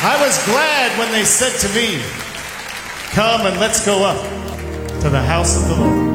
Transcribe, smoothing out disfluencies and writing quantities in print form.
I was glad when they said to me, "Come and let's go up to the house of the Lord."